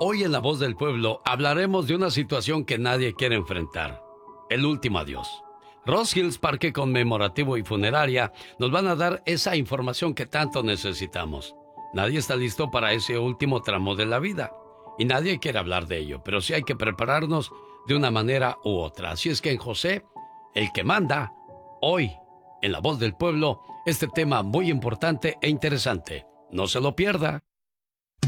Hoy en La Voz del Pueblo hablaremos de una situación que nadie quiere enfrentar. El último adiós. Ross Hills Parque Conmemorativo y Funeraria nos van a dar esa información que tanto necesitamos. Nadie está listo para ese último tramo de la vida. Y nadie quiere hablar de ello, pero sí hay que prepararnos de una manera u otra. Así es que en José, el que manda, hoy, en La Voz del Pueblo, este tema muy importante e interesante. No se lo pierda.